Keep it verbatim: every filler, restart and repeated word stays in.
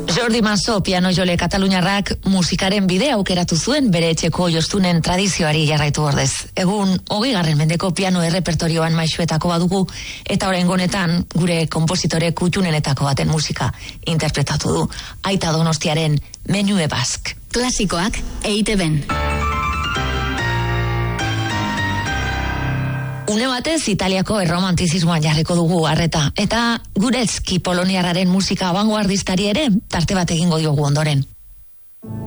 Jordi Mazo, piano jole kataluniarrak musikaren bidea aukeratu zuen bere etxeko jostunen tradizioari jarraitu ordez. Egun, hogei garren mendeko piano errepertorioan maixuetako badugu, eta oraingo honetan gure konpositore kutxunenetako baten musika interpretatu du. Aita Donostiaren Menue Bask. Klasikoak E I Te Ben. Une batez Italiako erromantizismoan jarriko dugu arreta, eta Gurecki poloniarraren musika abangoardistari ere tarte bat egingo diogu ondoren.